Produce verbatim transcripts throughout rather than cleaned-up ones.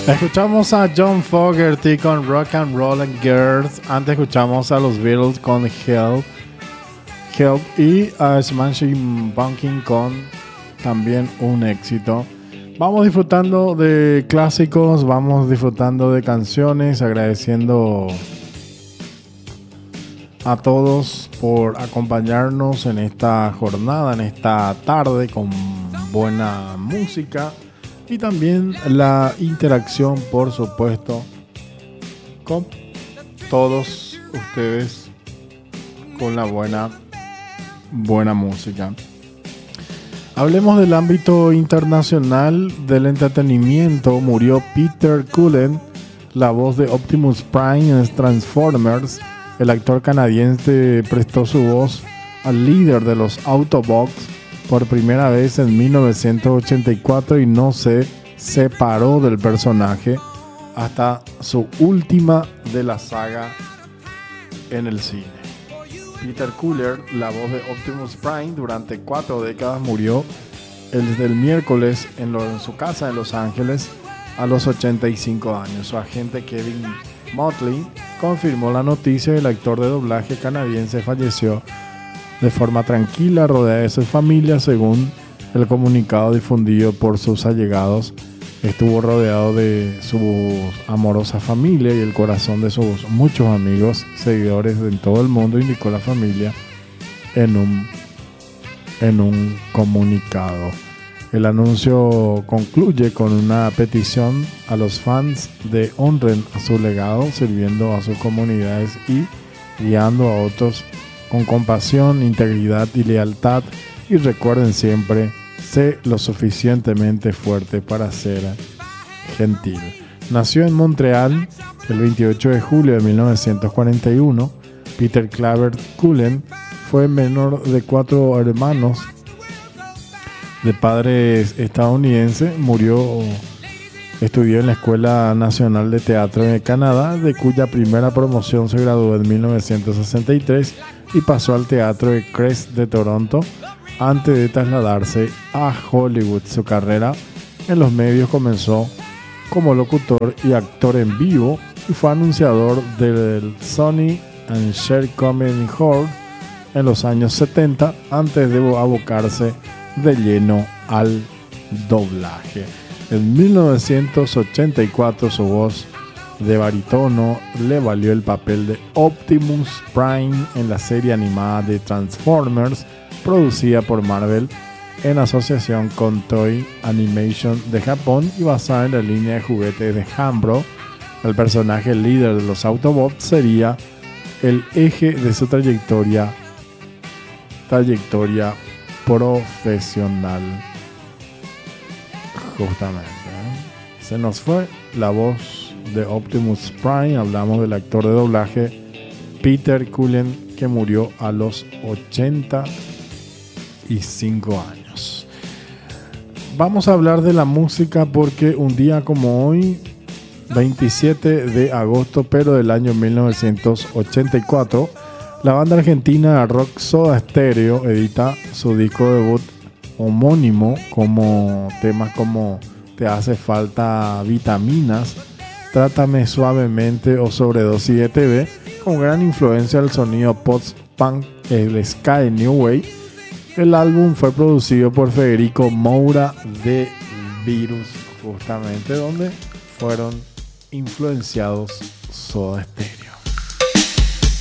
Escuchamos a John Fogerty con Rock and Roll and Girls. Antes escuchamos a los Beatles con Help, Help y a Smashing Pumpkins con también un éxito. Vamos disfrutando de clásicos, vamos disfrutando de canciones, agradeciendo a todos por acompañarnos en esta jornada, en esta tarde con buena música y también la interacción, por supuesto, con todos ustedes con la buena, buena música. Hablemos del ámbito internacional del entretenimiento. Murió Peter Cullen, la voz de Optimus Prime en Transformers. El actor canadiense prestó su voz al líder de los Autobots por primera vez en mil novecientos ochenta y cuatro y no se separó del personaje hasta su última de la saga en el cine. Peter Cullen, la voz de Optimus Prime, durante cuatro décadas murió el del miércoles en, lo, en su casa en Los Ángeles a los ochenta y cinco años. Su agente Kevin Motley confirmó la noticia y el actor de doblaje canadiense falleció de forma tranquila, rodeado de su familia, según el comunicado difundido por sus allegados. Estuvo rodeado de su amorosa familia y el corazón de sus muchos amigos, seguidores en todo el mundo, indicó la familia en un, en un comunicado. El anuncio concluye con una petición a los fans de honren a su legado, sirviendo a sus comunidades y guiando a otros con compasión, integridad y lealtad. Y recuerden siempre, sé lo suficientemente fuerte para ser gentil. Nació en Montreal el veintiocho de julio de mil novecientos cuarenta y uno. Peter Claver Cullen fue menor de cuatro hermanos de padres estadounidenses. Murió, estudió en la Escuela Nacional de Teatro de Canadá, de cuya primera promoción se graduó en mil novecientos sesenta y tres y pasó al Teatro de Crest de Toronto antes de trasladarse a Hollywood. Su carrera en los medios comenzó como locutor y actor en vivo y fue anunciador del Sony and Cher Comedy Hall en los años setenta antes de abocarse de lleno al doblaje. En mil novecientos ochenta y cuatro su voz de barítono le valió el papel de Optimus Prime en la serie animada de Transformers, producida por Marvel en asociación con Toei Animation de Japón y basada en la línea de juguetes de Hasbro. El personaje líder de los Autobots sería el eje de su trayectoria trayectoria profesional. Justamente, ¿eh? Se nos fue la voz de Optimus Prime. Hablamos del actor de doblaje Peter Cullen, que murió a los ochenta y cinco años. Vamos a hablar de la música porque un día como hoy, veintisiete de agosto, pero del año mil novecientos ochenta y cuatro, la banda argentina rock Soda Stereo edita su disco debut homónimo, como temas como Te hace falta vitaminas, Trátame suavemente o Sobredosis de T V, con gran influencia del sonido post-punk, el Sky New Wave. El álbum fue producido por Federico Moura de Virus, justamente donde fueron influenciados Soda Stereo.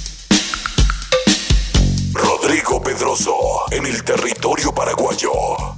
Rodrigo Pedroso en el territorio paraguayo.